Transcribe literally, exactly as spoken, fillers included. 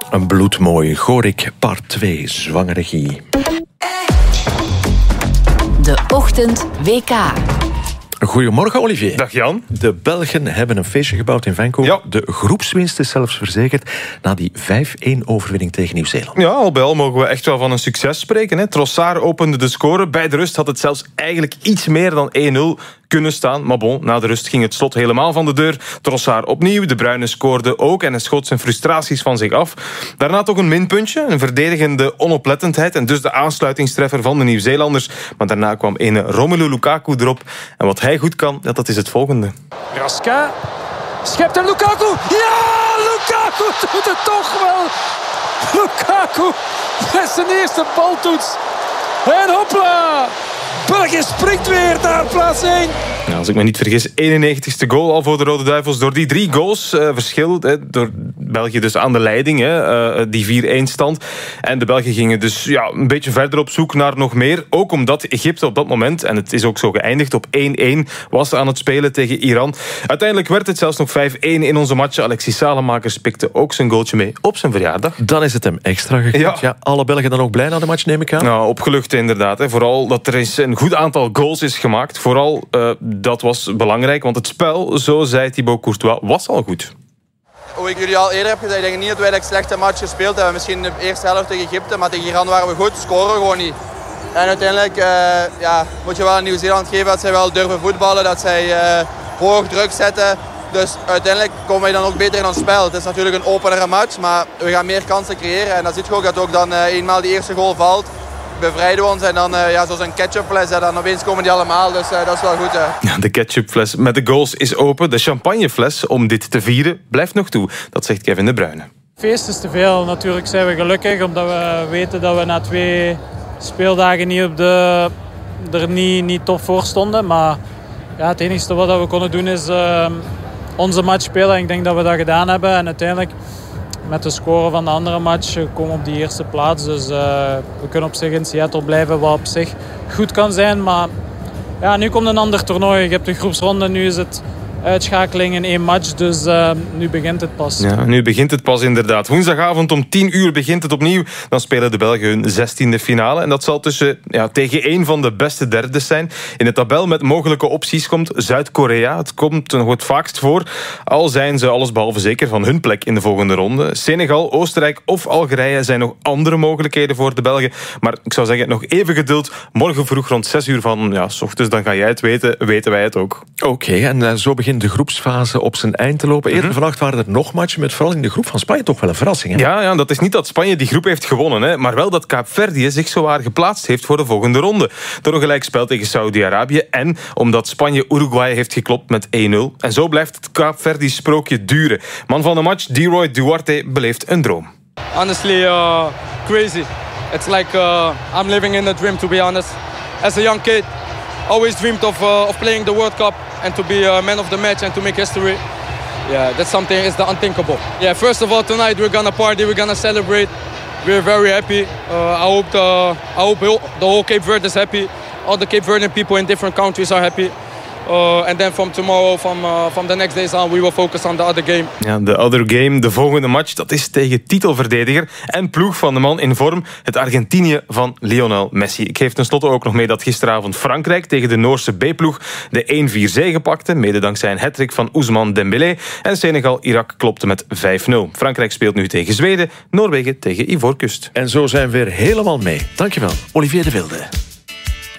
Een bloedmooi Gorik part twee, zwangere Guy. De Ochtend W K. Goedemorgen, Olivier. Dag Jan. De Belgen hebben een feestje gebouwd in Vancouver. Ja. De groepswinst is zelfs verzekerd na die vijf-één overwinning tegen Nieuw-Zeeland. Ja, al bij al mogen we echt wel van een succes spreken. Hè. Trossard opende de score. Bij de rust had het zelfs eigenlijk iets meer dan één nul kunnen staan. Maar bon, na de rust ging het slot helemaal van de deur. Trossard opnieuw, De Bruyne scoorde ook en hij schoot zijn frustraties van zich af. Daarna toch een minpuntje, een verdedigende onoplettendheid en dus de aansluitingstreffer van de Nieuw-Zeelanders. Maar daarna kwam ene Romelu Lukaku erop. En wat hij goed kan, dat is het volgende. Raska schept en Lukaku. Ja, Lukaku doet het toch wel. Lukaku met zijn eerste baltoets. En hopla. België springt weer naar plaats één. Ja, als ik me niet vergis, eenennegentigste goal al voor de Rode Duivels. Door die drie goals uh, verschil, hè, door België dus aan de leiding, hè, uh, die vier-één stand. En de Belgen gingen dus ja, een beetje verder op zoek naar nog meer. Ook omdat Egypte op dat moment, en het is ook zo geëindigd, op één-één was aan het spelen tegen Iran. Uiteindelijk werd het zelfs nog vijf-één in onze match. Alexis Salemakers pikte ook zijn goaltje mee op zijn verjaardag. Dan is het hem extra gegund. Ja. Ja, alle Belgen dan ook blij na de match, neem ik aan? Nou, opgelucht inderdaad. Hè. Vooral dat er eens een goed aantal goals is gemaakt. Vooral uh, dat was belangrijk, want het spel, zo zei Thibaut Courtois, was al goed. Hoe ik jullie al eerder heb gezegd, ik denk niet dat wij een slechte match gespeeld hebben. Misschien de eerste helft tegen Egypte, maar tegen Iran waren we goed, scoren gewoon niet. En uiteindelijk uh, ja, moet je wel aan Nieuw-Zeeland geven dat zij wel durven voetballen, dat zij uh, hoog druk zetten. Dus uiteindelijk komen wij dan ook beter in ons spel. Het is natuurlijk een openere match, maar we gaan meer kansen creëren. En dan zie je ook dat ook dan uh, eenmaal die eerste goal valt, bevrijden we ons en dan, uh, ja, zoals een ketchupfles, en dan opeens komen die allemaal, dus uh, dat is wel goed. Hè. Ja, de ketchupfles met de goals is open. De champagnefles om dit te vieren blijft nog toe. Dat zegt Kevin De Bruyne. Feest is te veel. Natuurlijk zijn we gelukkig omdat we weten dat we na twee speeldagen niet op de, er niet, niet top voor stonden. Maar ja, het enige wat we konden doen is uh, onze match spelen. En ik denk dat we dat gedaan hebben. En uiteindelijk met de score van de andere match komen we op die eerste plaats. Dus uh, we kunnen op zich in Seattle blijven, wat op zich goed kan zijn. Maar ja, nu komt een ander toernooi. Je hebt de groepsronde, nu is het uitschakeling in één match. Dus uh, nu begint het pas. Ja, nu begint het pas inderdaad. Woensdagavond om tien uur begint het opnieuw. Dan spelen de Belgen hun zestiende finale. En dat zal tussen, ja, tegen één van de beste derdes zijn. In de tabel met mogelijke opties komt Zuid-Korea. Het komt nog het vaakst voor. Al zijn ze allesbehalve zeker van hun plek in de volgende ronde. Senegal, Oostenrijk of Algerije zijn nog andere mogelijkheden voor de Belgen. Maar ik zou zeggen, nog even geduld. Morgen vroeg rond zes uur van, ja, 's ochtends, dan ga jij het weten, weten wij het ook. Oké, okay, en uh, zo begint de groepsfase op zijn eind te lopen. Eerder mm-hmm. vannacht waren er nog matchen met vooral in de groep van Spanje toch wel een verrassing. Hè? Ja, ja, dat is niet dat Spanje die groep heeft gewonnen, hè, maar wel dat Kaapverdië zich zowaar geplaatst heeft voor de volgende ronde. Door een gelijkspel tegen Saudi-Arabië en omdat Spanje Uruguay heeft geklopt met één nul. En zo blijft het Kaapverdi sprookje duren. Man van de match, Leroy Duarte, beleeft een droom. Honestly, uh, crazy. It's like uh, I'm living in a dream, to be honest. As a young kid, always dreamed of uh, of playing the World Cup and to be a man of the match and to make history. Yeah, that's something is the unthinkable. Yeah, first of all, tonight we're gonna party, we're gonna celebrate. We're very happy. Uh, I hope the I hope the whole Cape Verde is happy. All the Cape Verdean people in different countries are happy. Uh, and then from tomorrow, from, uh, from the next days on, we will focus on the other game. Ja, de other game, de volgende match, dat is tegen titelverdediger en ploeg van de man in vorm, het Argentinië van Lionel Messi. Ik geef tenslotte ook nog mee dat gisteravond Frankrijk tegen de Noorse B-ploeg de één vier zege pakte, mede dankzij een hattrick van Ousmane Dembélé. En Senegal-Irak klopte met vijf nul. Frankrijk speelt nu tegen Zweden, Noorwegen tegen Ivoorkust. En zo zijn we weer helemaal mee. Dankjewel, Olivier de Wilde.